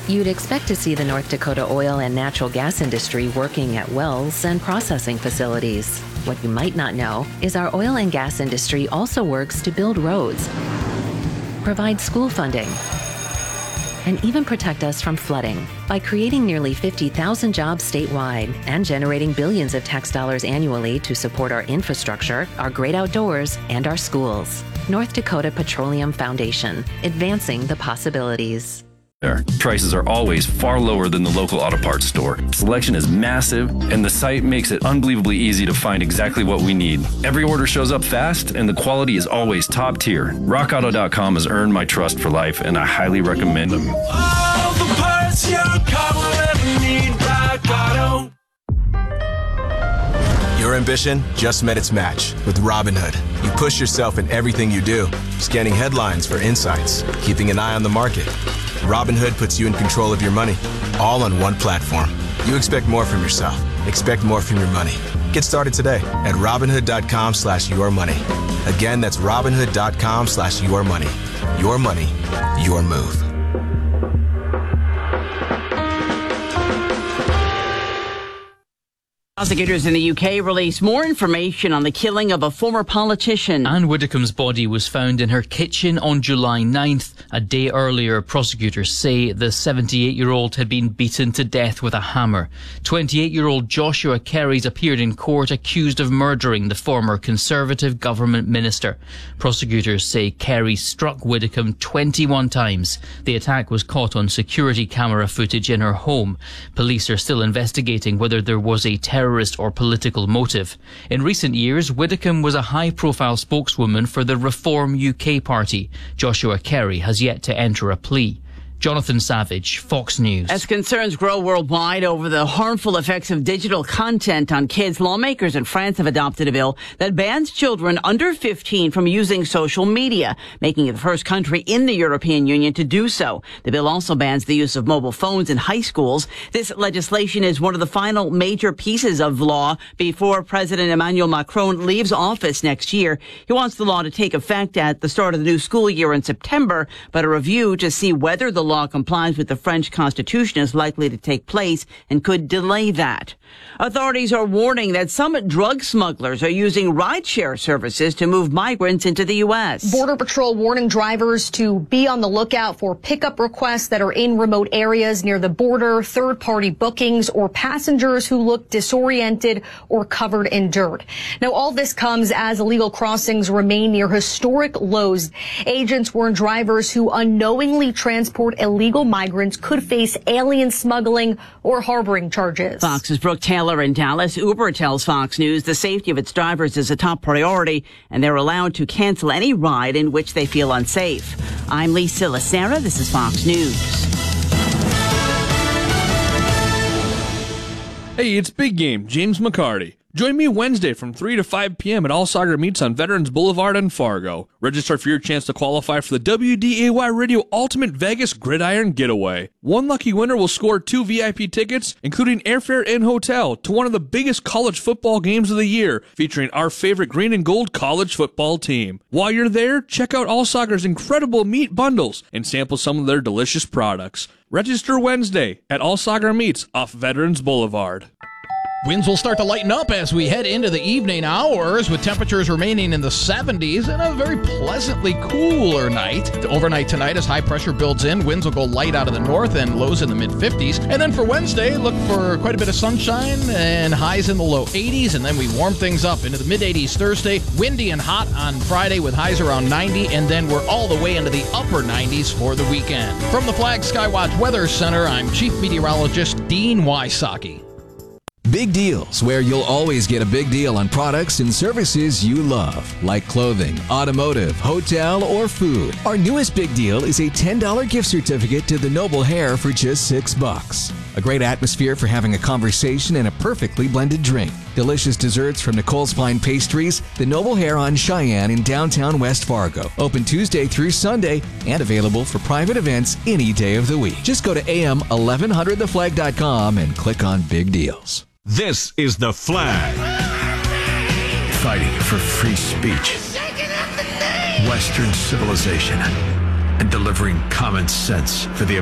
You'd expect to see the North Dakota oil and natural gas industry working at wells and processing facilities. What you might not know is our oil and gas industry also works to build roads, provide school funding, and even protect us from flooding by creating nearly 50,000 jobs statewide and generating billions of tax dollars annually to support our infrastructure, our great outdoors, and our schools. North Dakota Petroleum Foundation, advancing the possibilities. Prices are always far lower than the local auto parts store. Selection is massive, and the site makes it unbelievably easy to find exactly what we need. Every order shows up fast, and the quality is always top tier. RockAuto.com has earned my trust for life, and I highly recommend them. All the parts your car will ever need, Rock Auto. Your ambition just met its match with Robinhood. You push yourself in everything you do, scanning headlines for insights, keeping an eye on the market. Robinhood puts you in control of your money, all on one platform. You expect more from yourself. Expect more from your money. Get started today at Robinhood.com/yourmoney. Again, that's Robinhood.com/yourmoney. Your money, your move. Prosecutors in the UK released more information on the killing of a former politician. Anne Widdecombe's body was found in her kitchen on July 9th. A day earlier, prosecutors say the 78-year-old had been beaten to death with a hammer. 28-year-old Joshua Kerry's appeared in court accused of murdering the former Conservative government minister. Prosecutors say Kerry struck Widdecombe 21 times. The attack was caught on security camera footage in her home. Police are still investigating whether there was a terrorist or political motive. In recent years, Widdecombe was a high-profile spokeswoman for the Reform UK party. Joshua Kerry has yet to enter a plea. Jonathan Savage, Fox News. As concerns grow worldwide over the harmful effects of digital content on kids, lawmakers in France have adopted a bill that bans children under 15 from using social media, making it the first country in the European Union to do so. The bill also bans the use of mobile phones in high schools. This legislation is one of the final major pieces of law before President Emmanuel Macron leaves office next year. He wants the law to take effect at the start of the new school year in September, but a review to see whether the law complies with the French Constitution is likely to take place and could delay that. Authorities are warning that some drug smugglers are using rideshare services to move migrants into the U.S. Border Patrol warning drivers to be on the lookout for pickup requests that are in remote areas near the border, third-party bookings, or passengers who look disoriented or covered in dirt. Now, all this comes as illegal crossings remain near historic lows. Agents warn drivers who unknowingly transport illegal migrants could face alien smuggling or harboring charges. Fox's Brooke Taylor in Dallas. Uber tells Fox News the safety of its drivers is a top priority, and they're allowed to cancel any ride in which they feel unsafe. I'm Lisa Lacera. This is Fox News. Hey, it's Big Game, James McCarty. Join me Wednesday from 3 to 5 p.m. at All Soccer Meets on Veterans Boulevard in Fargo. Register for your chance to qualify for the WDAY Radio Ultimate Vegas Gridiron Getaway. One lucky winner will score 2 VIP tickets, including airfare and hotel, to one of the biggest college football games of the year, featuring our favorite green and gold college football team. While you're there, check out All Soccer's incredible meat bundles and sample some of their delicious products. Register Wednesday at All Soccer Meets off Veterans Boulevard. Winds will start to lighten up as we head into the evening hours, with temperatures remaining in the 70s and a very pleasantly cooler night. Overnight tonight, as high pressure builds in, winds will go light out of the north and lows in the mid-50s. And then for Wednesday, look for quite a bit of sunshine and highs in the low 80s. And then we warm things up into the mid-80s Thursday. Windy and hot on Friday with highs around 90. And then we're all the way into the upper 90s for the weekend. From the Flag Skywatch Weather Center, I'm Chief Meteorologist Dean Wysocki. Big Deals, where you'll always get a big deal on products and services you love, like clothing, automotive, hotel, or food. Our newest big deal is a $10 gift certificate to the Noble Hair for just $6. A great atmosphere for having a conversation and a perfectly blended drink. Delicious desserts from Nicole's Fine Pastries, the Noble Hair on Cheyenne in downtown West Fargo. Open Tuesday through Sunday and available for private events any day of the week. Just go to am1100theflag.com and click on Big Deals. This is The Flag. Fighting for free speech, Western civilization, and delivering common sense for the